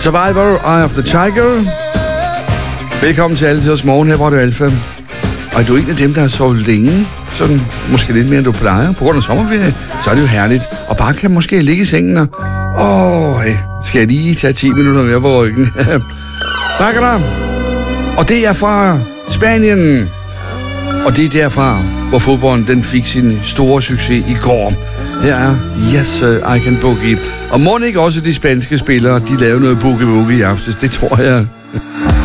Survivor, Eye of the Tiger. Velkommen til Altiders Morgen, her var det Alfa. Og er du en af dem, der har sovet længe, sådan måske lidt mere end du plejer, på grund af sommerferie, så er det jo herligt. Og bare kan måske ligge i sengen og... skal jeg lige tage 10 minutter mere på ryggen? Bakker. Og det er fra Spanien. Og det er derfra, hvor fodbolden den fik sin store succes i går. Her er Yes, I Can Boogie. Og må ikke også de spanske spillere, de lavede noget boogie-woogie i aftes, det tror jeg.